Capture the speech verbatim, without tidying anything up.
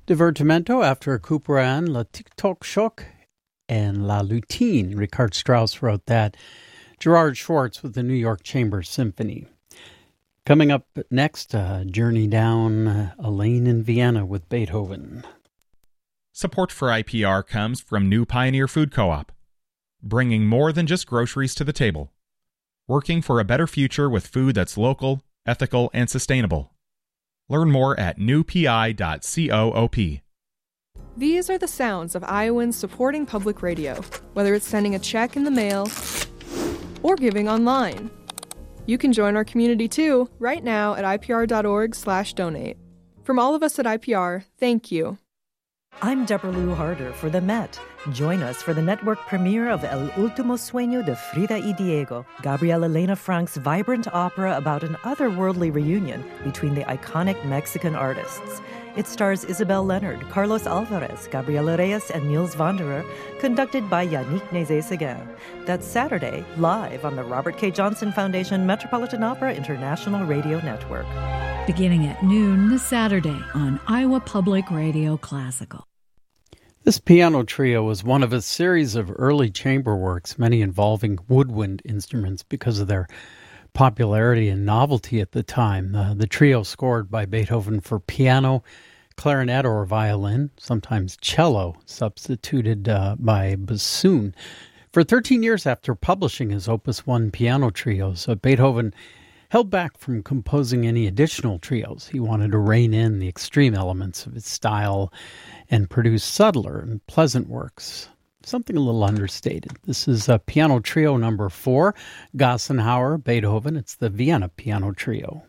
Divertimento after Couperin, Le Tic-Toc Choc, and La Lutine. Richard Strauss wrote that. Gerard Schwartz with the New York Chamber Symphony. Coming up next, a journey down a lane in Vienna with Beethoven. Support for I P R comes from New Pioneer Food Co-op, bringing more than just groceries to the table. Working for a better future with food that's local, ethical, and sustainable. Learn more at new p i dot coop. These are the sounds of Iowans supporting public radio, whether it's sending a check in the mail or giving online. You can join our community too, right now at ipr.org slash donate. From all of us at I P R, thank you. I'm Deborah Lou Harder for The Met. Join us for the network premiere of El Último Sueño de Frida y Diego, Gabriel Elena Frank's vibrant opera about an otherworldly reunion between the iconic Mexican artists. It stars Isabel Leonard, Carlos Alvarez, Gabriela Reyes, and Niels Wanderer, conducted by Yannick Nézet-Séguin. That's Saturday, live on the Robert K. Johnson Foundation Metropolitan Opera International Radio Network. Beginning at noon this Saturday on Iowa Public Radio Classical. This piano trio was one of a series of early chamber works, many involving woodwind instruments because of their popularity and novelty at the time. Uh, the trio scored by Beethoven for piano, clarinet or violin, sometimes cello, substituted uh, by bassoon. For thirteen years after publishing his Opus one piano trios, uh, Beethoven held back from composing any additional trios. He wanted to rein in the extreme elements of his style and produce subtler and pleasant works. Something a little understated. This is a piano trio number four, Gassenhauer, Beethoven. It's the Vienna Piano Trio.